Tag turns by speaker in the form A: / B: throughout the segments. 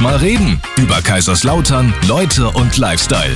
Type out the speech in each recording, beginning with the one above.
A: mal reden. Über Kaiserslautern, Leute und Lifestyle.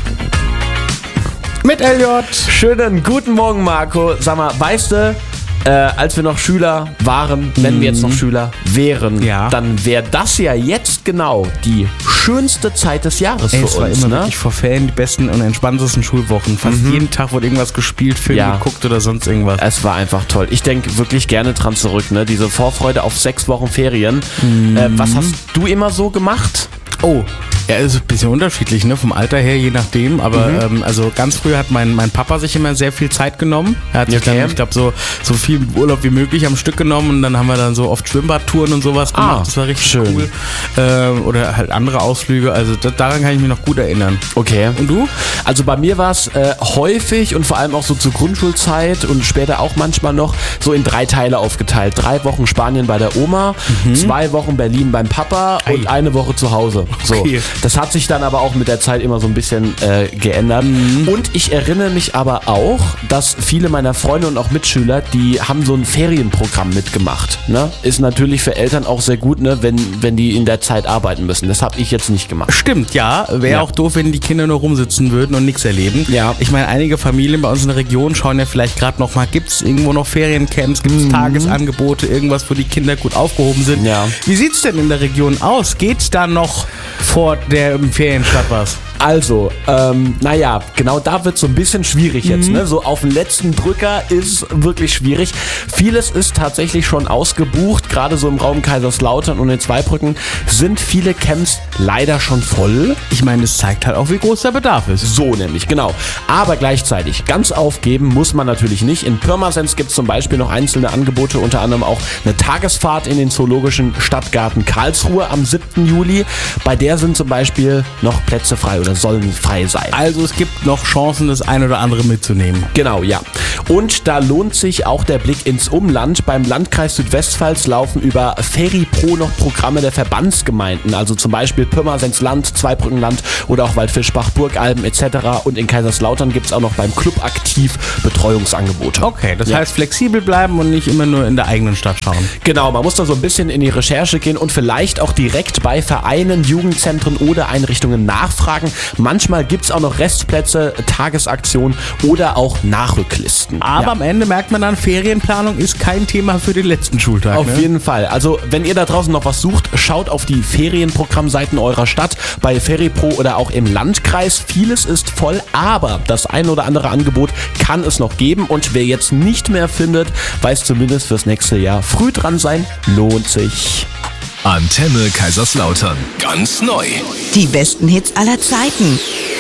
B: Mit Elliot.
C: Schönen guten Morgen, Marco. Sag mal, weißt du, als wir noch Schüler waren, wenn wir jetzt noch Schüler wären, dann wäre das ja jetzt genau die schönste Zeit des Jahres für uns.
B: Es war immer wirklich vor Ferien die besten und entspanntesten Schulwochen. Fast jeden Tag wurde irgendwas gespielt, Film geguckt oder sonst irgendwas.
C: Es war einfach toll. Ich denke wirklich gerne dran zurück, ne? Diese Vorfreude auf 6 Wochen Ferien. Was hast du immer so gemacht?
B: Oh, ja, ist ein bisschen unterschiedlich, ne? Vom Alter her, je nachdem. Aber also ganz früh hat mein Papa sich immer sehr viel Zeit genommen. Er hat sich dann, ich glaube, so viel Urlaub wie möglich am Stück genommen. Und dann haben wir dann so oft Schwimmbadtouren und sowas gemacht. Das war richtig schön. Cool. Oder halt andere Ausflüge. Also daran kann ich mich noch gut erinnern.
C: Okay.
B: Und du?
C: Also bei mir war es häufig und vor allem auch so zur Grundschulzeit und später auch manchmal noch so in 3 Teile aufgeteilt. 3 Wochen Spanien bei der Oma, 2 Wochen Berlin beim Papa und 1 Woche zu Hause. So.
B: Okay.
C: Das hat sich dann aber auch mit der Zeit immer so ein bisschen geändert. Und ich erinnere mich aber auch, dass viele meiner Freunde und auch Mitschüler, die haben so ein Ferienprogramm mitgemacht. Ne? Ist natürlich für Eltern auch sehr gut, ne? wenn die in der Zeit arbeiten müssen. Das habe ich jetzt nicht gemacht.
B: Stimmt, ja. Wäre auch doof, wenn die Kinder nur rumsitzen würden und nichts erleben. Ja. Ich meine, einige Familien bei uns in der Region schauen ja vielleicht gerade noch mal, gibt es irgendwo noch Feriencamps, gibt es Tagesangebote, irgendwas, wo die Kinder gut aufgehoben sind. Ja. Wie sieht es denn in der Region aus? Geht da noch vor der Ferienstadt was?
C: Also, naja, genau da wird es so ein bisschen schwierig jetzt, ne? So auf den letzten Drücker ist wirklich schwierig. Vieles ist tatsächlich schon ausgebucht, gerade so im Raum Kaiserslautern und in Zweibrücken sind viele Camps leider schon voll.
B: Ich meine, es zeigt halt auch, wie groß der Bedarf ist.
C: So nämlich, genau. Aber gleichzeitig, ganz aufgeben muss man natürlich nicht. In Pirmasens gibt es zum Beispiel noch einzelne Angebote, unter anderem auch eine Tagesfahrt in den Zoologischen Stadtgarten Karlsruhe am 7. Juli. Bei der sind zum Beispiel noch Plätze frei oder sollen frei sein.
B: Also es gibt noch Chancen, das ein oder andere mitzunehmen.
C: Genau, ja. Und da lohnt sich auch der Blick ins Umland. Beim Landkreis Südwestpfalz laufen über FeriPro noch Programme der Verbandsgemeinden, also zum Beispiel Pirmasens-Land, Zweibrückenland oder auch Waldfischbach, Burgalben etc. Und in Kaiserslautern gibt es auch noch beim Club aktiv Betreuungsangebote.
B: Okay, das heißt flexibel bleiben und nicht immer nur in der eigenen Stadt schauen.
C: Genau, man muss da so ein bisschen in die Recherche gehen und vielleicht auch direkt bei Vereinen, Jugendzentren oder Einrichtungen nachfragen. Manchmal gibt es auch noch Restplätze, Tagesaktionen oder auch Nachrücklisten.
B: Aber am Ende merkt man dann, Ferienplanung ist kein Thema für den letzten Schultag.
C: Auf jeden Fall. Also wenn ihr da draußen noch was sucht, schaut auf die Ferienprogrammseiten eurer Stadt, bei FeriPro oder auch im Landkreis. Vieles ist voll, aber das ein oder andere Angebot kann es noch geben. Und wer jetzt nicht mehr findet, weiß zumindest fürs nächste Jahr früh dran sein, lohnt sich.
A: Antenne Kaiserslautern. Ganz neu.
D: Die besten Hits aller Zeiten.